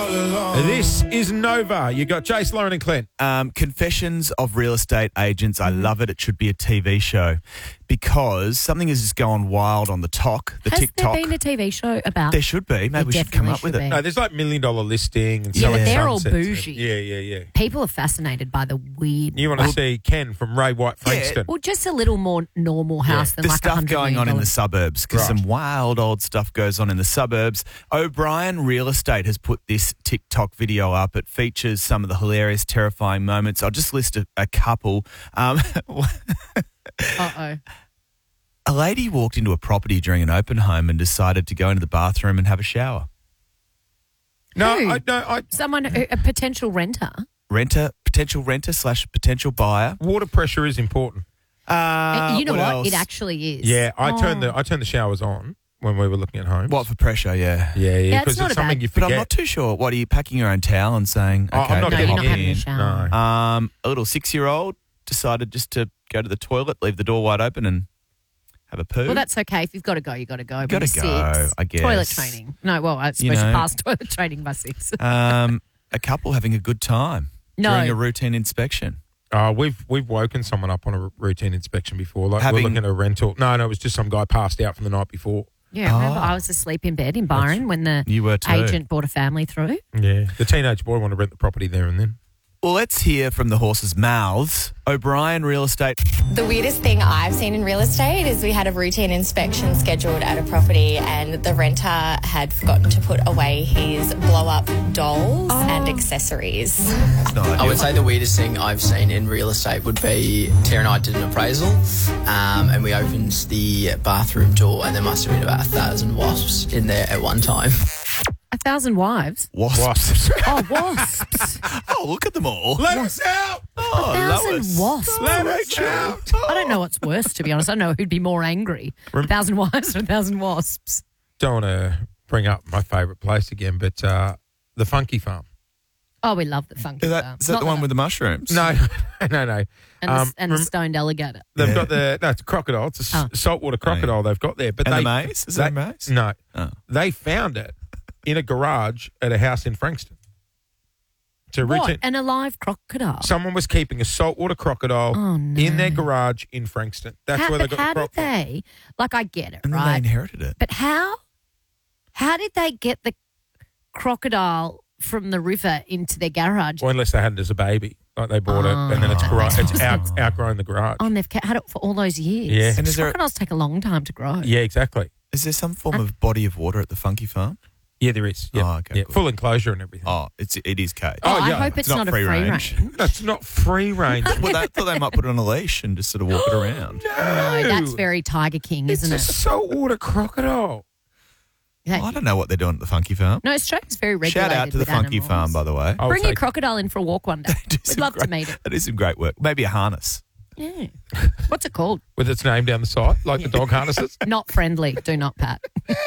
This is Nova. You got Jace, Lauren and Clint. Confessions of Real Estate Agents. I love it. It should be a TV show because something has just gone wild on the Has TikTok. there been a TV show about? There should be. Maybe we should come up with it. No, there's like $1 Million listing and Yeah, selling but they're all sunsets. bougie. Yeah. People are fascinated by the weird. You want to see Ken from Ray White Frankston? Well, just a little more normal house than The like stuff $100 going on in million. the suburbs because Right. some wild old stuff goes on in the suburbs. O'Brien Real Estate has put this TikTok video up. It features some of the hilarious, terrifying moments. I'll just list a couple. Uh-oh. A lady walked into a property during an open home and decided to go into the bathroom and have a shower. Who? No. Someone, a potential renter. Potential renter / potential buyer. Water pressure is important. You know what? else? It actually is. Yeah, I turned the showers on when we were looking at homes. What for pressure? Yeah. Yeah, Yeah, because it's not it's a something bad- you But forget. I'm not too sure. What are you packing your own towel and saying? Oh, Okay, I'm not No, getting you're not having a in. shower. No. A little 6-year-old decided just to go to the toilet, leave the door wide open, and have a poo. Well, that's okay. If you've got to go, you got to go. Gotta By go, 6. I guess. Toilet training. No, well, I suppose you know. passed toilet training by 6. A couple having a good time No. during a routine inspection. We've woken someone up on a routine inspection before. Like Having- we're looking at a rental. No, it was just some guy passed out from the night before. Yeah, remember I was asleep in bed in Byron when the You were too. agent brought a family through. Yeah, the teenage boy wanted to rent the property there and then. Well, let's hear from the horse's mouths. O'Brien Real Estate. The weirdest thing I've seen in real estate is we had a routine inspection scheduled at a property and the renter had forgotten to put away his blow-up dolls and accessories. It's not I ideal. would say the weirdest thing I've seen in real estate would be Tara and I did an appraisal and we opened the bathroom door and there must have been about 1,000 wasps in there at one time. 1,000 wives. Wasps. Oh, wasps. Oh, look at them all. Let us out! Oh, 1,000 Lois. wasps. Let us out! I don't know what's worse, to be honest. I don't know who'd be more angry. 1,000 wives or 1,000 wasps. Don't want to bring up my favourite place again, but the Funky Farm. Oh, we love the funky farm. Is that the one with the mushrooms? No. And, the stoned alligator. They've got it's a crocodile. It's a saltwater crocodile they've got there. But And they, the maze? Is that a maze? No. Oh. They found it in a garage at a house in Frankston. So What? An alive crocodile? someone was keeping a saltwater crocodile Oh, no. in their garage in Frankston. That's where they got the how croc did they? Like, I get it, And then they right? inherited it. But how? How did they get the crocodile from the river into their garage? Or unless they had it as a baby. Like they bought it and then it's outgrown the garage. Oh, and they've had it for all those years. Yeah. And is there- Crocodiles take a long time to grow. Yeah, exactly. Is there some form of body of water at the Funky Farm? Yeah, there is. Yeah. Oh, okay, Yeah, good. full enclosure and everything. Oh, it is cage. Oh, I yeah. hope it's It's not not a free free range. range. That's not free range. Well, I thought they might put it on a leash and just sort of walk it around. No, that's very Tiger King, It's isn't a it? saltwater crocodile. That- Well, I don't know what they're doing at the Funky Farm. No, Australia's very regulated. Shout out to the with Funky animals. Farm, by the way. I'll Bring your take- crocodile in for a walk one day. We'd love to meet it. That is some great work. Maybe a harness. Yeah. What's it called? with its name down the side, like the dog harnesses. Not friendly. Do not pat.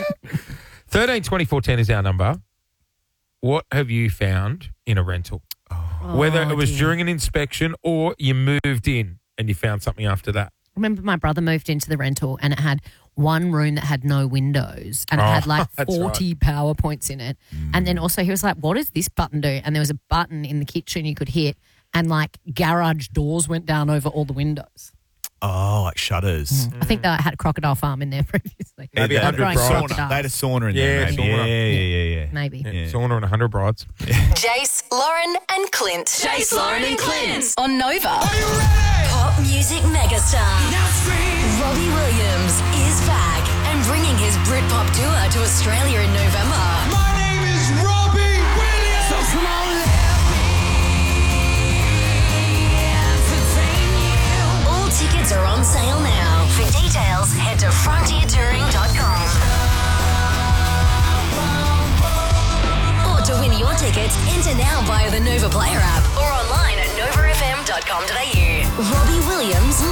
13 24 10 is our number. What have you found in a rental? Whether it was dear. during an inspection or you moved in and you found something after that. Remember my brother moved into the rental and it had one room that had no windows and it had like that's 40 PowerPoints in it. And then also he was like, what does this button do? And there was a button in the kitchen you could hit and like garage doors went down over all the windows. Oh, like shutters. I think they had a crocodile farm in there previously. Maybe They were 100 growing brides. crocodiles. They had a sauna in Yeah, there, maybe. sauna. Yeah. Maybe. Yeah. Sauna and 100 brides. Jace, Lauren, and Clint. Jace, Lauren, and Clint on Nova. Pop music megastar Robbie Williams is back and bringing his Britpop tour to Australia in November. My name is Robbie Williams. So come on, All tickets are on sale now. For details, head to frontiertouring.com. Or to win your tickets, enter now via the Nova Player app or online at novafm.com.au. Robbie Williams